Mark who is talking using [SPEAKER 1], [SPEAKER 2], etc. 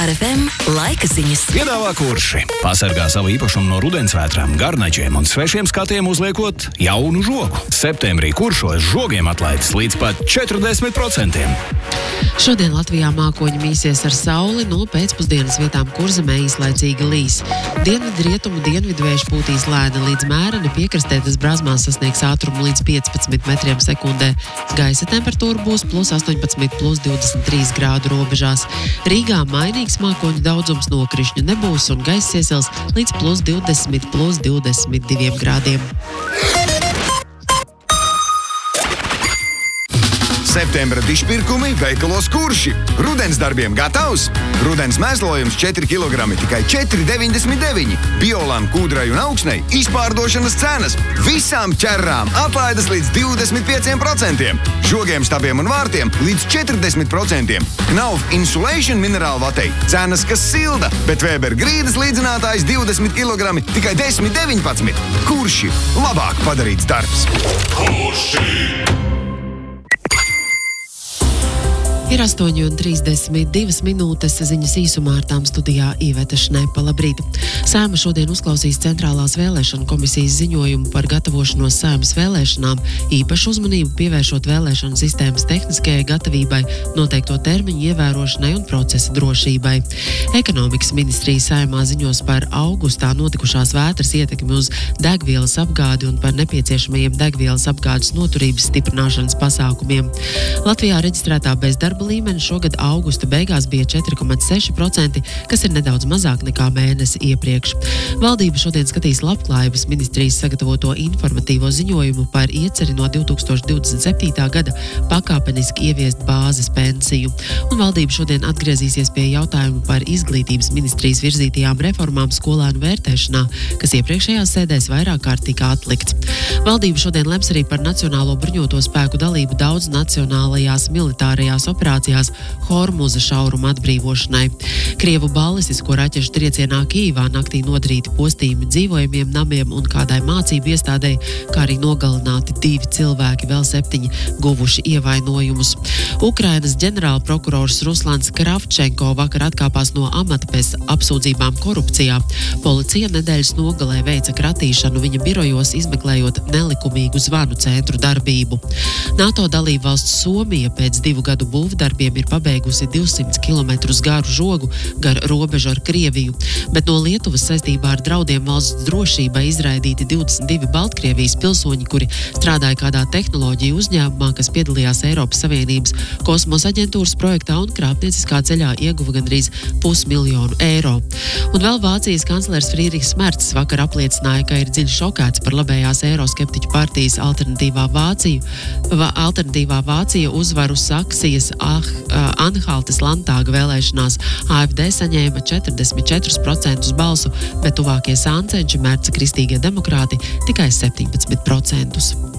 [SPEAKER 1] RFM laika ziņas.
[SPEAKER 2] Piedāvā Kurši. Pasargā savu īpašumu no rudensvētrām, garnačiem un svešiem skatiem uzliekot jaunu žogu. Septembrī Kuršos žogiem atlaides līdz pat 40%.
[SPEAKER 3] Šodien Latvijā mākoņi mīsies ar sauli, no pēcpusdienas vietām Kurzemē īslaicīgi līs. Dienvidrietumu dienvidvējš pūtīs lēni līdz mēreni, piekrastē tas Brazmās sasniegs ātrumu līdz 15 metriem sekundē. Gaisa temperatūra būs +18, +23 grādu robežās. Rīgā mainīgs mākoņu daudzums, nokrišņu nebūs un gaiss iesils līdz +20, +22 grādiem.
[SPEAKER 4] Septembra dišpirkumi veikalos Kurši. Rudens darbiem gatavs? Rudens mēslojums 4 kg tikai 4,99. Biolam, kūdrai un augsnei izpārdošanas cenas. Visām ķerrām atlaides līdz 25%. Žogiem, stabiem un vārtiem līdz 40%. Knauf Insulation minerālu vatei cenas, kas silda, bet Weber grīdas līdzinātājs 20 kg tikai 10,19. Kurši. Labāk padarīts darbs.
[SPEAKER 5] Kurši!
[SPEAKER 3] Ir 8:32 minūtes, ziņas īsumā ar tām studijā Iveta Šnepa. Labrīt! Saeima šodien uzklausīs Centrālās vēlēšanu komisijas ziņojumu par gatavošanos Saeimas vēlēšanām, īpašu uzmanību pievēršot vēlēšanu sistēmas tehniskajai gatavībai, noteikto termiņu ievērošanai un procesa drošībai. Ekonomikas ministrija Saeimā ziņos par augustā notikušās vētras ietekmi uz degvielas apgādi un par nepieciešamajiem degvielas apgādes noturības stiprināšanas pasākumiem. Latvijā reģistrētā bezdarba līmenis šogad augusta beigās bija 4,6%, kas ir nedaudz mazāk nekā mēnesi iepriekš. Valdība šodien skatīs Labklājības ministrijas sagatavoto informatīvo ziņojumu par ieceri no 2027. gada pakāpeniski ieviest bāzes pensiju. Un valdība šodien atgriezīsies pie jautājumu par izglītības ministrijas virzītajām reformām skolēnu vērtēšanā, kas iepriekšējās sēdēs vairāk kārt tika atlikts. Valdība šodien lems arī par Nacionālo bruņoto spēku dalību daudz nacionālajās militārajās operācijās Hormuza šauruma atbrīvošanai. Krievu balistisko raķešu triecienā Kijivā naktī nodarīti postījumi dzīvojumiem namiem un kādai mācību iestādei, kā arī nogalināti 2 cilvēki, vēl 7 guvuši ievainojumus. Ukrainas ģenerālprokurors Ruslans Kravčenko vakar atkāpās no amata pēc apsūdzībām korupcijā. Policija nedēļas nogalē veica kratīšanu viņa birojos, izmeklējot nelikumīgu zvanu centru darbību. NATO dalībvalsts Somija pēc 2 gadu būvdarbiem ir pabeigusi 200 km garu žogu gar robežu ar Krieviju, bet no Lietuvas saistībā ar draudiem valsts drošībai izraidīti 22 Baltkrievijas pilsoņi, kuri strādāja kādā tehnoloģiju uzņēmumā, kas piedalījās Eiropas Savienības kosmosa aģentūras projektā un krāpnieciskā ceļā ieguva gandrīz €500 000. Un vēl Vācijas kanclers Friedrichs Mercs vakar apliecināja, ka ir dziļi šokēts par labējās eiroskeptiķu partijas Alternatīvā Vācija uzvaru Saksijas Anhaltes Landtāga vēlēšanās. AfD saņēma 44% balsu, bet tuvākie sāncenši Merca Kristīgie demokrāti tikai 17%.